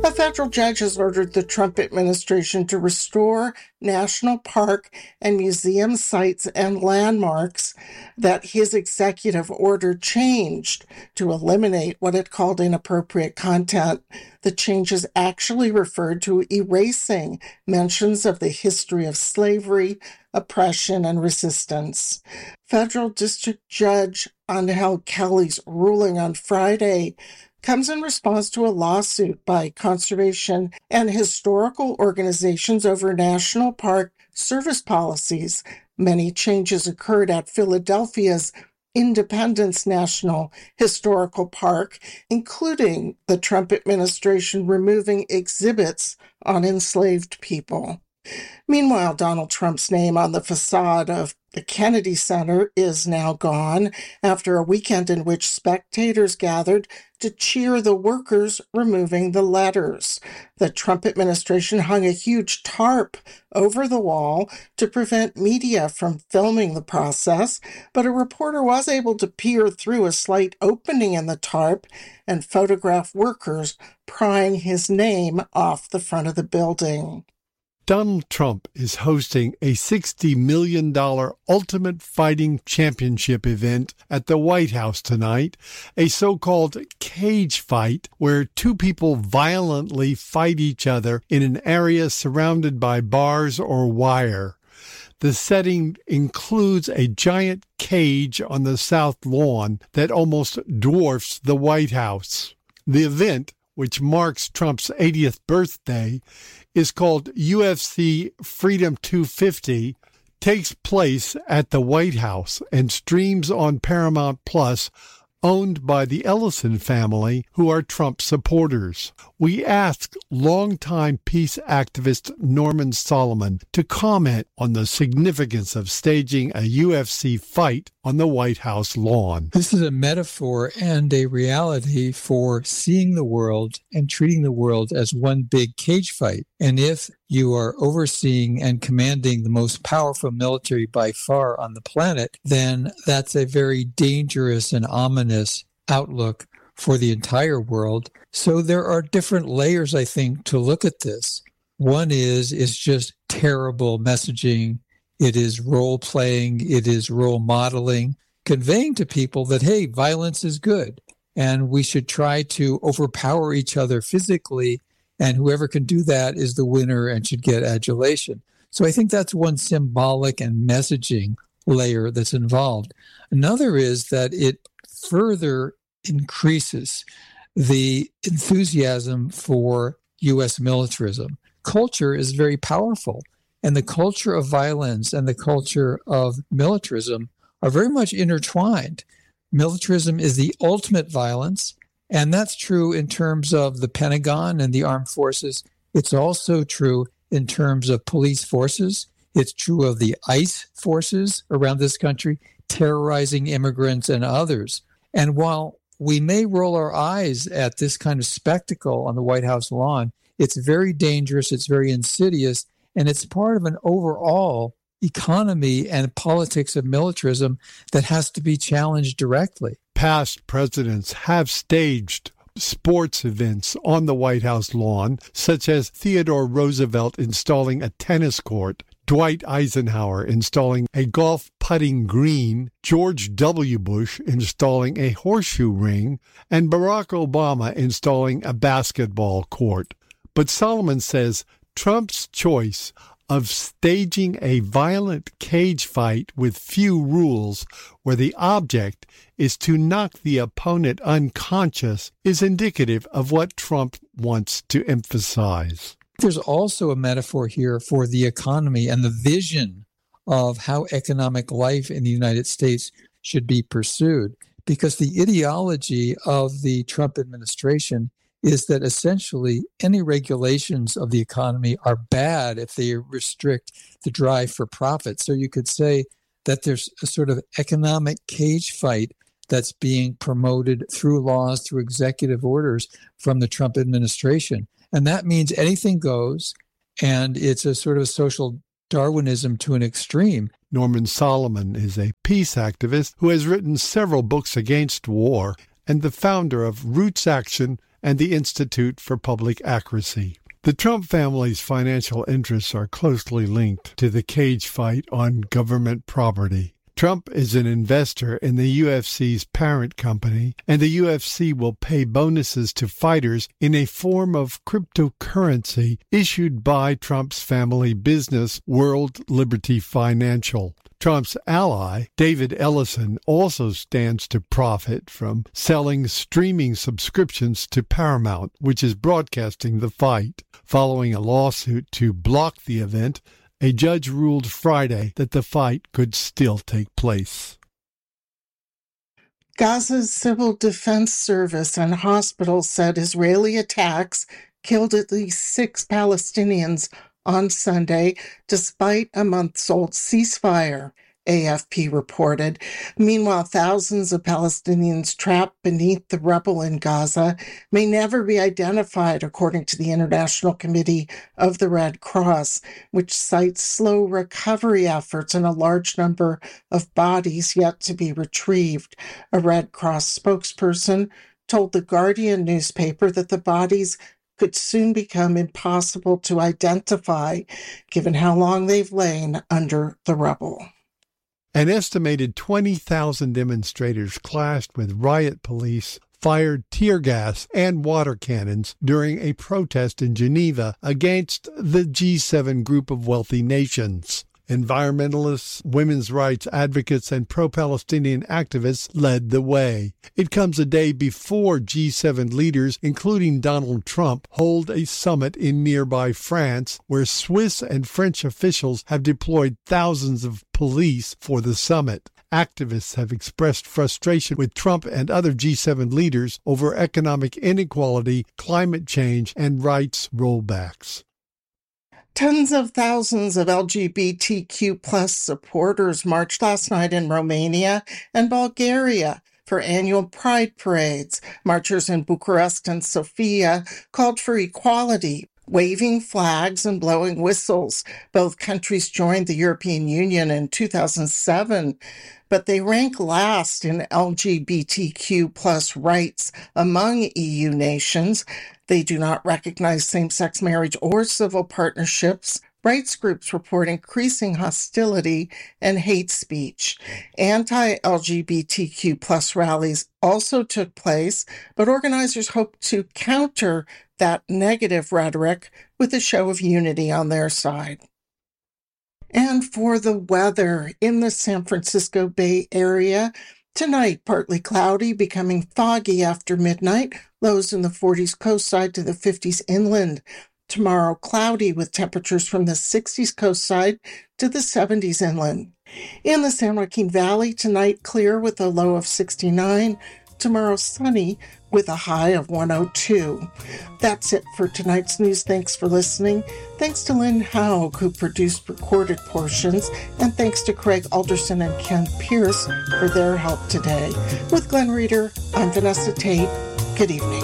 A federal judge has ordered the Trump administration to restore national park and museum sites and landmarks that his executive order changed to eliminate what it called inappropriate content. The changes actually referred to erasing mentions of the history of slavery, oppression, and resistance. Federal District Judge Angel Kelly's ruling on Friday comes in response to a lawsuit by conservation and historical organizations over national park service policies. Many changes occurred at Philadelphia's Independence National Historical Park, including the Trump administration removing exhibits on enslaved people. Meanwhile, Donald Trump's name on the facade of the Kennedy Center is now gone after a weekend in which spectators gathered to cheer the workers removing the letters. The Trump administration hung a huge tarp over the wall to prevent media from filming the process, but a reporter was able to peer through a slight opening in the tarp and photograph workers prying his name off the front of the building. Donald Trump is hosting a $60 million Ultimate Fighting Championship event at the White House tonight, a so-called cage fight where two people violently fight each other in an area surrounded by bars or wire. The setting includes a giant cage on the South Lawn that almost dwarfs the White House. The event, which marks Trump's 80th birthday, is called UFC Freedom 250, takes place at the White House and streams on Paramount Plus, owned by the Ellison family, who are Trump supporters. We asked longtime peace activist Norman Solomon to comment on the significance of staging a UFC fight on the White House lawn. This is a metaphor and a reality for seeing the world and treating the world as one big cage fight. And if you are overseeing and commanding the most powerful military by far on the planet, then that's a very dangerous and ominous outlook for the entire world. So there are different layers, I think, to look at this. One is just terrible messaging. It is role-playing. It is role modeling, conveying to people that, hey, violence is good, and we should try to overpower each other physically, and whoever can do that is the winner and should get adulation. So I think that's one symbolic and messaging layer that's involved. Another is that it further increases the enthusiasm for U.S. militarism. Culture is very powerful, and the culture of violence and the culture of militarism are very much intertwined. Militarism is the ultimate violence, and that's true in terms of the Pentagon and the armed forces. It's also true in terms of police forces. It's true of the ICE forces around this country, terrorizing immigrants and others. And while we may roll our eyes at this kind of spectacle on the White House lawn, it's very dangerous, it's very insidious, and it's part of an overall economy and politics of militarism that has to be challenged directly. Past presidents have staged sports events on the White House lawn, such as Theodore Roosevelt installing a tennis court, Dwight Eisenhower installing a golf putting green, George W. Bush installing a horseshoe ring, and Barack Obama installing a basketball court. But Solomon says Trump's choice of staging a violent cage fight with few rules where the object is to knock the opponent unconscious is indicative of what Trump wants to emphasize. There's also a metaphor here for the economy and the vision of how economic life in the United States should be pursued, because the ideology of the Trump administration is that essentially any regulations of the economy are bad if they restrict the drive for profit. So you could say that there's a sort of economic cage fight that's being promoted through laws, through executive orders from the Trump administration. And that means anything goes, and it's a sort of social Darwinism to an extreme. Norman Solomon is a peace activist who has written several books against war and the founder of Roots Action and the Institute for Public Accuracy. The Trump family's financial interests are closely linked to the cage fight on government property. Trump is an investor in the UFC's parent company, and the UFC will pay bonuses to fighters in a form of cryptocurrency issued by Trump's family business, World Liberty Financial. Trump's ally, David Ellison, also stands to profit from selling streaming subscriptions to Paramount, which is broadcasting the fight. Following a lawsuit to block the event, a judge ruled Friday that the fight could still take place. Gaza's Civil Defense Service and hospitals said Israeli attacks killed at least 6 Palestinians on Sunday, despite a months-old ceasefire, AFP reported. Meanwhile, thousands of Palestinians trapped beneath the rubble in Gaza may never be identified, according to the International Committee of the Red Cross, which cites slow recovery efforts and a large number of bodies yet to be retrieved. A Red Cross spokesperson told the Guardian newspaper that the bodies could soon become impossible to identify, given how long they've lain under the rubble. An estimated 20,000 demonstrators clashed with riot police, fired tear gas and water cannons during a protest in Geneva against the G7 group of wealthy nations. Environmentalists, women's rights advocates, and pro-Palestinian activists led the way. It comes a day before G7 leaders, including Donald Trump, hold a summit in nearby France, where Swiss and French officials have deployed thousands of police for the summit. Activists have expressed frustration with Trump and other G7 leaders over economic inequality, climate change, and rights rollbacks. Tens of thousands of LGBTQ+ supporters marched last night in Romania and Bulgaria for annual pride parades. Marchers in Bucharest and Sofia called for equality, waving flags and blowing whistles. Both countries joined the European Union in 2007, but they rank last in LGBTQ+ rights among EU nations. They do not recognize same-sex marriage or civil partnerships. Rights groups report increasing hostility and hate speech. Anti-LGBTQ+ rallies also took place, but organizers hope to counter that negative rhetoric with a show of unity on their side. And for the weather in the San Francisco Bay Area, tonight, partly cloudy, becoming foggy after midnight, lows in the 40s coastside to the 50s inland. Tomorrow, cloudy with temperatures from the 60s coastside to the 70s inland. In the San Joaquin Valley, tonight, clear with a low of 69. Tomorrow, sunny with a high of 102. That's it for tonight's news. Thanks for listening. Thanks to Lynn Haug, who produced recorded portions, and thanks to Craig Alderson and Ken Pierce for their help today. With Glenn Reeder, I'm Vanessa Tate. Good evening.